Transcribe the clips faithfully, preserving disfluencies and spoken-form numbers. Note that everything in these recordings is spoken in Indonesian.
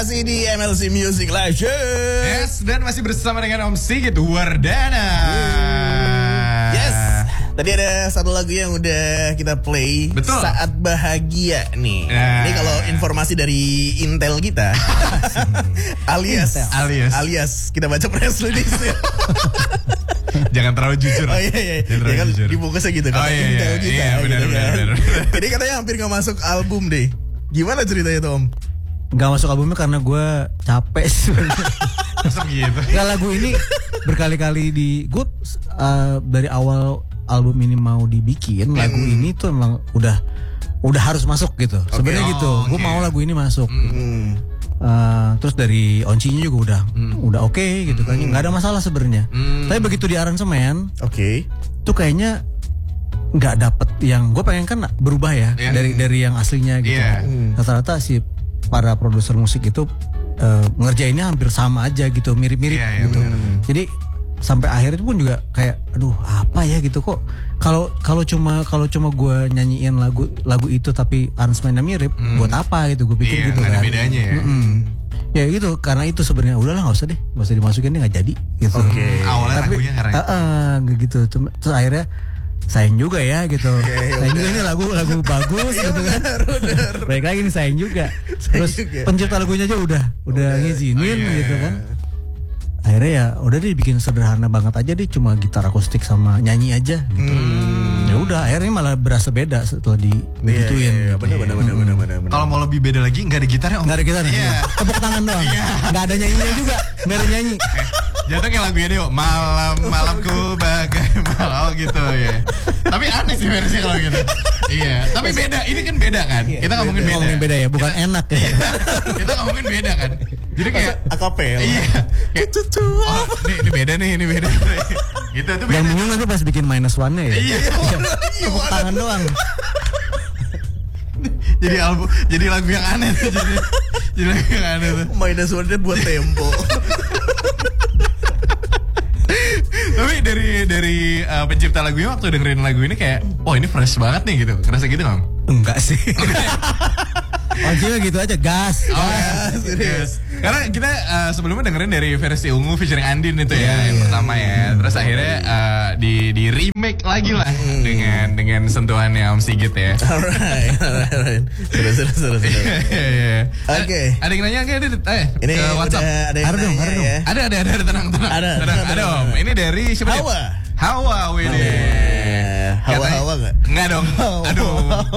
masih di M L C Music Live Show. Yes, dan masih bersama dengan Om Sigit Wardana. Yes. Tadi ada satu lagu yang udah kita play. Betul. Saat Bahagia nih. Nah. Ini kalau informasi dari Intel kita. alias Intel. alias alias kita baca press release. Jangan terlalu jujur. Oh iya iya. Jangan terlalu Ya kan jujur. dibungkusnya gitu kan. Oh iya Intel iya. kita. Iya benar gitu, benar, kan. benar. Jadi katanya hampir gak masuk album deh. Gimana ceritanya tuh Om? Gak masuk albumnya karena gue capek sebenarnya. Masa gitu? Gak, lagu ini berkali-kali di gue uh, dari awal album ini mau dibikin, lagu ini tuh emang udah udah harus masuk gitu. Sebenarnya Oh, gitu. Gue okay. mau lagu ini masuk. Hmm. Uh, terus dari oncinya juga udah Hmm. udah oke okay, gitu kan. Nggak ada masalah sebenarnya. Hmm. Tapi begitu di aransemen, Oke. Okay. tuh kayaknya nggak dapet yang gue pengen kan berubah ya Yeah. dari dari yang aslinya gitu. Yeah. Hmm. Rata-rata si para produser musik itu uh, ngerjainnya hampir sama aja gitu, mirip-mirip Yeah, yeah, gitu. bener. Jadi sampai akhir itu pun juga kayak, aduh apa ya gitu kok. Kalau kalau cuma kalau cuma gue nyanyiin lagu lagu itu tapi aransemennya mirip, Hmm. buat apa gitu? Gue pikir Iya, gitu nggak ada kan. bedanya ya. Mm-mm. Ya gitu, karena itu sebenarnya udahlah nggak usah deh, nggak usah dimasukin deh, nggak jadi gitu. Oke. Okay. Awalnya Tapi lagunya karena uh, uh, gitu. Cuma, terus akhirnya sayang juga ya gitu. Okay, sayang juga ini lagu lagu bagus gitu kan. Baik lagi nih sayang juga. Terus juga. pencipta lagunya aja udah udah ngizinin Oh, iya, gitu iya. kan. Akhirnya ya udah deh bikin sederhana banget aja deh, cuma gitar akustik sama nyanyi aja gitu. Hmm. Ya udah akhirnya malah berasa beda setelah di Iya, digituin. iya, iya. Benar benar benar benar benar. kalau mau lebih beda lagi nggak ada gitarnya Om. Nggak ada gitar Iya. tepuk tangan doang. Nggak ada nyanyinya juga, nggak ada nyanyi. Jatuh kayak lagunya deh, malam malamku bagai malam gitu ya. Tapi aneh sih versinya kalau gitu. Iya, tapi beda. Ini kan beda kan? Kita ngomongin beda. Ngomongin beda ya, bukan enak ya. Kita ngomongin beda kan? Jadi kayak akapel. iya. Kayak, oh, ini, ini beda nih, ini beda. Gitu itu beda. Yang bingung nanti pas bikin minus one-nya ya. Iya. Tepuk tangan doang. Jadi album, jadi lagu yang aneh tuh. Jadi, jadi lagu yang aneh tuh. Minus one buat tempo. Tapi dari dari uh, pencipta lagunya waktu dengerin lagu ini kayak, oh ini fresh banget nih gitu. Ngerasa gitu nggak? Enggak sih. Ojeknya gitu aja, gas. Oh ya, serius. Karena kita uh, sebelumnya dengerin dari versi ungu featuring Andin itu ya, Yeah, yang yeah. pertama ya. Terus akhirnya uh, di di remake lagi lah dengan dengan sentuhannya Om Sigit ya. Alright, alright, alright. Seru, seru, seru, seru. Iya, iya. Oke. Ada yang nanya nggak? Eh, Ini ke WhatsApp. udah ada yang Ada dong, nanya ada dong. ya. Ada, ada, ada, ada, tenang, tenang. Ada, tenang, tenang, ada tenang. Om. Ini dari siapa? dia? Hawa. Hawa, Wede. Eh, Hawa-hawa nggak? Enggak dong. Aduh.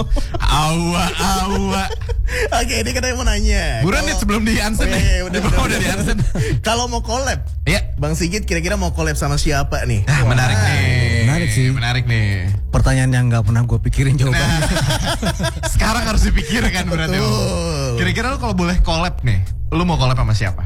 Hawa, Hawa. Oke, ini katanya mau nanya. Buruan nih Kalau- sebelum di Oh, Ansen iya, nih. iya, udah, Di udah, bawah udah udah. di Ansen. Kalau mau collab, Iya. Bang Sigit kira-kira mau collab sama siapa nih? Ah, menarik nih. Menarik sih. Menarik nih. Pertanyaan yang nggak pernah gue pikirin jawabannya. Sekarang harus dipikirkan berarti. Om. Betul. Kira-kira lu kalau boleh collab nih, lu mau collab sama siapa?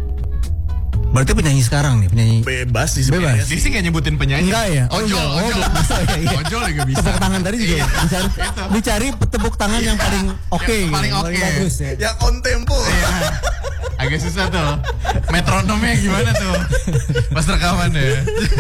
Berarti penyanyi sekarang nih, penyanyi. Bebas sih sebenarnya. Bebas. Dia sih nggak nyebutin penyanyi. Enggak ya? Ojol, Oh, ojol. enggak. Bisa, iya, iya. Ojol juga bisa. Tepuk tangan tadi juga Iya. dicari, dicari tepuk tangan yang paling oke, Yang gitu, paling oke. bagus ya. Yang on tempo. Iya. Agak susah tuh. Metronomnya gimana tuh? Pas rekaman ya.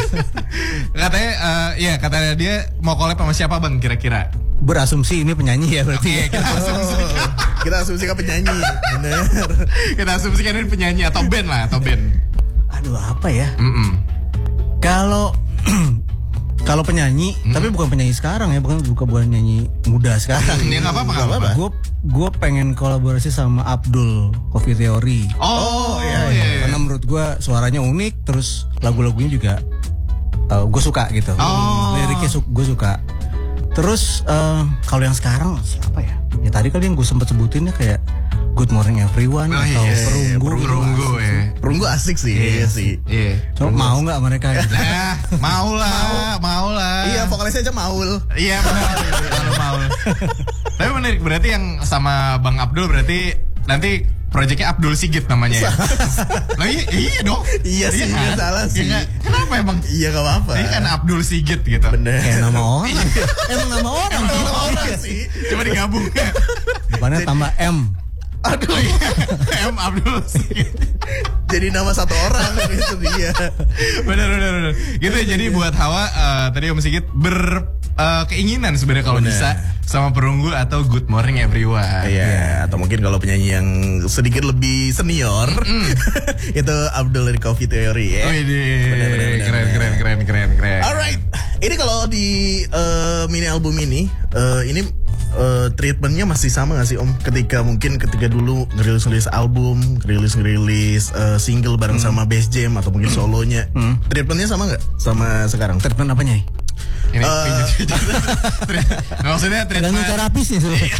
Katanya, eh, ya katanya dia mau collab sama siapa Bang kira-kira? Berasumsi ini penyanyi ya berarti. Oke, kita asumsikan. Oh, kita asumsikan penyanyi. Bener. Kita asumsikan ini penyanyi atau band lah, atau band. Aduh apa ya? Mm-mm. Kalau kalau penyanyi, tapi bukan penyanyi sekarang ya, bukan bukan bukan penyanyi muda sekarang. Ya nggak apa-apa, nggak apa-apa. Gue gue pengen kolaborasi sama Abdul Coffee Theory. Oh, iya, iya, iya. Karena menurut gue suaranya unik, terus lagu-lagunya juga uh, gue suka gitu. Oh. Liriknya su- gue suka. Terus uh, kalau yang sekarang siapa ya? Ya tadi kali yang gue sempet sebutin ya kayak Good Morning Everyone Oh, atau iya, Perunggu. Perunggu ya. Perunggu asik sih, iya sih. Iya. Cuma mau nggak mereka? Gitu? Nah, mau lah, mau lah. Iya, vokalisnya aja Maul. Iya benar, kalau mau. Tapi menarik, berarti yang sama Bang Abdul berarti nanti proyeknya Abdul Sigit namanya ya. Lah iya, iya dong. Iya sih, nggak salah sih. Iya, kenapa emang? Iya, gak apa-apa. Ini kan Abdul Sigit gitu. Bener. Kayak nama orang. Emang nama orang. Nama orang sih. Coba digabung. Depannya tambah M. Aduh, iya. M Abdul Sigit. Jadi nama satu orang gitu dia. Bener, bener, bener. Gitu ya, jadi buat Hawa, uh, tadi Om Sigit ber uh, keinginan sebenarnya kalau bisa sama perunggu atau Good Morning Everyone. Iya, yeah. Atau mungkin kalau penyanyi yang sedikit lebih senior mm. itu Abdul dari Coffee Theory ya. Oh ini keren keren keren keren keren. Alright, ini kalau di uh, mini album ini uh, ini uh, treatmentnya masih sama gak sih Om? Ketika mungkin ketika dulu ngerilis-ngerilis album, ngerilis-ngerilis uh, single bareng hmm. sama bass jam atau mungkin solonya, hmm. treatmentnya sama nggak sama sekarang? Treatment apanya? Ini uh, maksudnya treatment terapis nih sebenarnya.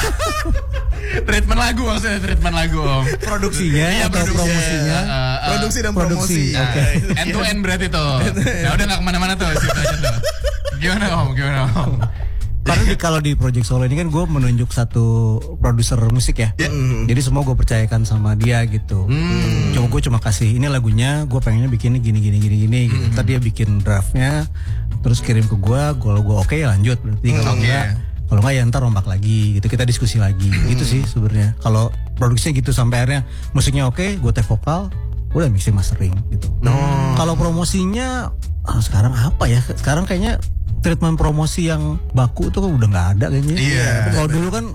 Treatment lagu maksudnya treatment lagu Om. Produksinya ya, atau produksi, promosinya? Uh, uh, produksi dan produksi. promosi. Oke. Okay. Uh, end to end berarti tuh. Nah udah nggak kemana-mana tuh situ aja tuh. Gimana Om? Gimana Om? Karena di, kalau di project solo ini kan gue menunjuk satu produser musik ya, yeah. mm. jadi semua gue percayakan sama dia gitu. Mm. Cuma gue cuma kasih ini lagunya, gue pengennya bikinnya gini gini gini gini. Mm. Gitu. Ntar dia bikin draftnya, terus kirim ke gue. Kalau gue oke okay, lanjut. Berarti kalau okay. enggak, kalau enggak ya ntar rombak lagi. Gitu kita diskusi lagi. Mm. Gitu sih sebenarnya. Kalau produksinya gitu sampai akhirnya musiknya oke, okay, gue take vokal, udah mixing mastering gitu. Mm. Kalau promosinya oh, sekarang apa ya? Sekarang kayaknya treatment promosi yang baku tuh udah nggak ada kayaknya. Iya. Kalau dulu kan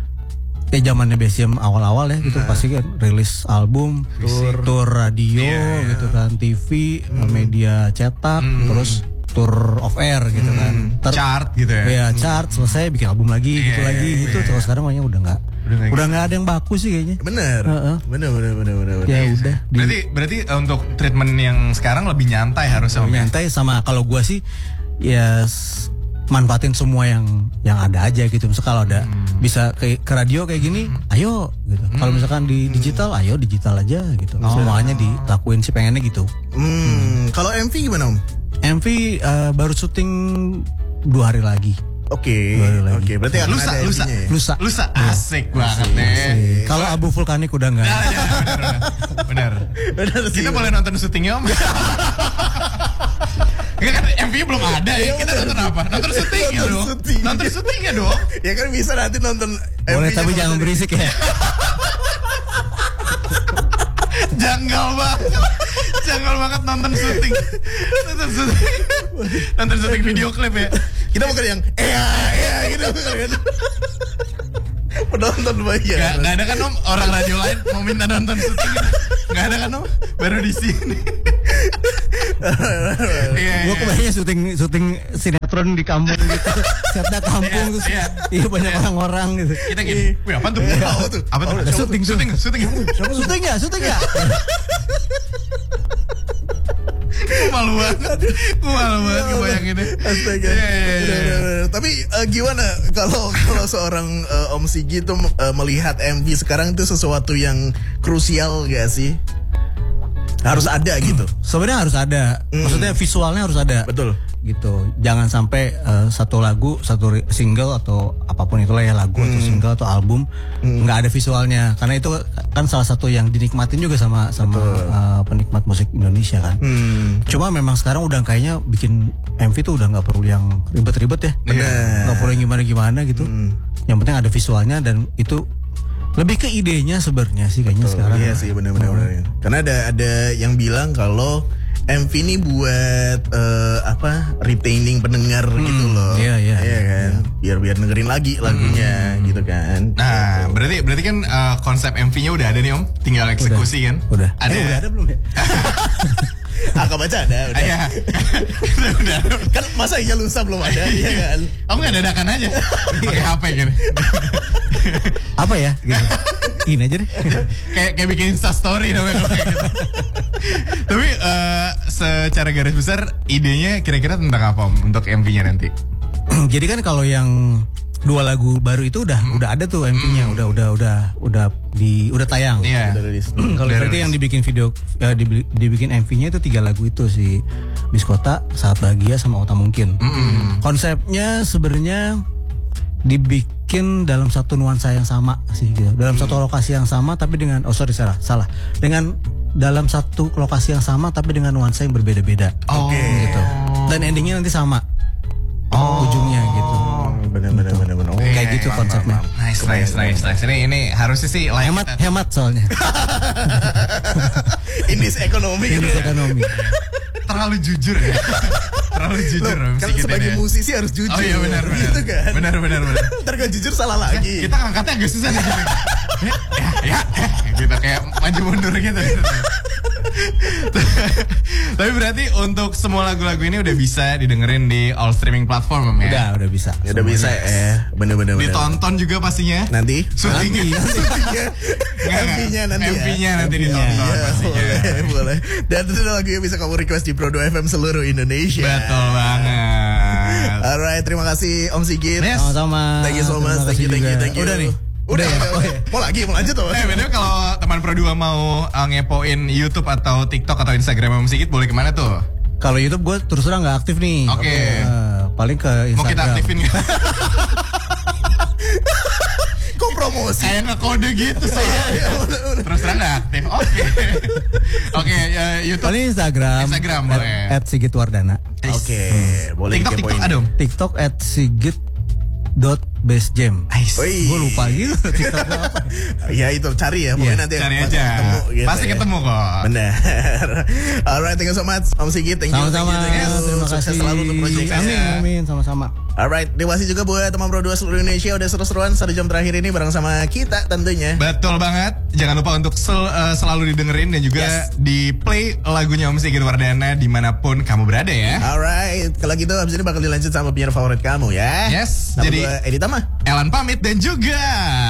ya zamannya B S M awal-awal ya gitu nah. Pasti kan rilis album, tour, tour radio yeah, yeah. gitu kan, T V, mm. media cetak, mm. terus tour off air gitu mm. kan. Ter- chart gitu ya. Ya chart selesai bikin album lagi, yeah, gitu yeah, lagi yeah, gitu. Yeah. Terus sekarang kayaknya udah nggak. Udah, udah nggak ada yang baku sih kayaknya. Bener, uh-uh. bener, bener, bener, bener. Ya bener. Udah. Berarti, di, berarti untuk treatment yang sekarang lebih nyantai harusnya. Lebih nyantai sama kalau gua sih. Ya manfaatin semua yang yang ada aja gitu. Misal kalau ada hmm. bisa ke, ke radio kayak gini, hmm. ayo gitu. Hmm. Kalau misalkan di digital, ayo digital aja gitu. Oh. Semuanya dilakuin sih pengennya gitu. Hmm. Hmm. Kalau M V gimana Om? M V uh, baru syuting dua hari lagi. Oke, okay. oke. Okay. Berarti lusa, ada lusa, ya? lusa, lusa, asik ya. Banget nih. Kalau abu vulkanik udah enggak. Ya, ya, benar, benar. benar. Kita boleh nonton syutingnya Om. Enggak kan M V belum ada ya, kita nonton apa? Nonton syutingnya dong. Nonton syutingnya dong. Ya kan bisa nanti nonton boleh tapi jangan berisik ya. Janggal banget. Janggal banget nonton syuting. Nonton syuting. Nonton syuting video klip ya. Kita bukan yang eh ya gitu kan. Penonton banyak. Gak, gak ada kan Om orang radio lain mau minta nonton syuting. Gak ada kan Om, baru di sini. yeah, gue kebayangnya syuting syuting sinetron di kampung gitu, setnya kampung terus yeah, iya banyak yeah. orang-orang gitu. Kita gini, wih apa tuh? Apa tuh? Apa tuh? Syuting, syuting, syuting, syuting ya, syuting ya. Gue malu banget, gue malu banget kebayanginnya. Astaga. Yeah, yeah, yeah. Tapi uh, gimana kalau kalau seorang uh, Om Sigi tuh uh, melihat M V sekarang itu sesuatu yang krusial gak sih? Harus ada gitu. Sebenarnya harus ada. Mm. Maksudnya visualnya harus ada. Betul. Gitu. Jangan sampai uh, satu lagu, satu single atau apapun itulah ya lagu mm. atau single atau album mm. nggak ada visualnya. Karena itu kan salah satu yang dinikmatin juga sama sama uh, penikmat musik Indonesia kan. Mm. Cuma memang sekarang udah kayaknya bikin M V tuh udah nggak perlu yang ribet-ribet ya. Nggak perlu yang gimana-gimana gitu. Mm. Yang penting ada visualnya dan itu lebih ke idenya sebenarnya sih kayaknya. Betul, sekarang. Iya sih benar-benar. Oh. Karena ada ada yang bilang kalau M V ini buat uh, apa retaining pendengar hmm, gitu loh. Iya iya. Iya kan. Biar biar dengerin lagi lagunya hmm. gitu kan. Nah, berarti berarti kan uh, konsep M V-nya udah ada nih Om, tinggal eksekusi udah, kan? Udah. Ada. Eh, udah ada belum ya? Akak baca ada udah. Iya. udah. Kan masa iya lusa belum ada ya kan. Kamu enggak dadakan aja. Pakai H P gitu. Apa ya? Gitu. Ini aja deh. kayak kayak bikin Insta story namanya kayak gitu. Tapi uh, secara garis besar idenya kira-kira tentang apa Om untuk M V-nya nanti? Jadi kan kalau yang dua lagu baru itu udah hmm. udah ada tuh M V-nya, hmm. udah udah udah udah di udah tayang. Iya. Yeah. Kalau berarti yang dibikin video uh, dibikin M V-nya itu tiga lagu itu si Biskota, Saat Bahagia sama Otak Mungkin. Hmm. Konsepnya sebenarnya dibikin dalam satu nuansa yang sama sih gitu. Dalam hmm. satu lokasi yang sama tapi dengan oh sorry salah salah. Dengan dalam satu lokasi yang sama tapi dengan nuansa yang berbeda-beda. Oh. Gitu. Dan endingnya nanti sama. Oh. Ujungnya gitu. Benar-benar benar-benar. Oh, kayak gitu konsepnya. Nice, nice, nice, nice. Ini ini harusnya sih hemat, hemat soalnya. Indis ekonomi. Indis ekonomi. terlalu jujur ya. Terlalu jujur Loh, Om kan Sigit sebagai ini ya. musisi harus jujur. Oh iya benar benar. Gitu kan. Benar benar benar. Ntar kalau jujur salah lagi. Kita ngangkatnya agak susah nih gitu. Ya, ya, ya, ya, gitu kayak maju mundur gitu. Tapi berarti untuk semua lagu-lagu ini udah bisa didengerin di all streaming platform Om, ya. Udah, udah bisa. Ya udah bisa ya. Bener-bener. Ditonton juga pastinya. Nanti. Syutingnya. M V-nya nanti ya. M V-nya nanti ditonton Ya, pastinya. boleh, boleh. Dan itu lagunya bisa kamu request di Pro dua F M seluruh Indonesia. Betul banget. Alright, terima kasih Om Sigit. Yes. Sama-sama. Thank you so much. Terima Thank you, kasih thank you, juga. thank you. Udah nih. Udah, ya? udah, udah. Mau lagi, mau lanjut tuh. Eh, bener kalau teman Pro dua mau uh, ngepoin YouTube atau TikTok atau Instagram Om Sigit boleh kemana tuh? Kalau YouTube gue terus terang nggak aktif nih. Oke. Eh, paling ke Instagram. Mau kita aktifin nggak? Kok promosi? Kayak ngekode gitu saya. Terus terang nggak aktif. Oke. Oke, uh, YouTube. Paling Instagram. Instagram at, boleh. At Sigit Wardana. Oke, boleh TikTok dikepoin. TikTok ada Om. TikTok at Sigit dot base jam. Wih. Gue lupa gitu TikTok apa. Ya itu cari ya, pokoknya Iya, nanti Cari pasti aja. ketemu gitu Pasti ya. ketemu kok. Benar. Alright, thank you so much Om Sigit. Thank you, Sama-sama. thank you, thank you. Terima Sukses kasih. selalu untuk project Amin, saya. amin. Sama-sama. Alright, terima kasih juga buat teman Pro dua seluruh Indonesia udah seru-seruan satu jam terakhir ini bareng sama kita tentunya. Betul banget. Jangan lupa untuk sel- uh, selalu didengerin dan juga Yes. di play lagunya Om Sigit Wardana dimanapun kamu berada ya. Alright, kalau gitu abis ini bakal dilanjut sama penyiar favorit kamu ya. Yes, Nama jadi- gua Edi Tama. Elan pamit dan juga